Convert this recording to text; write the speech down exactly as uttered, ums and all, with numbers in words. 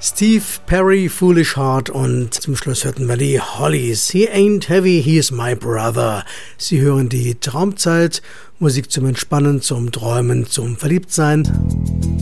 Steve Perry, Foolish Heart und zum Schluss hörten wir die Hollies. He ain't heavy, he's my brother. Sie hören die Traumzeit, Musik zum Entspannen, zum Träumen, zum Verliebtsein.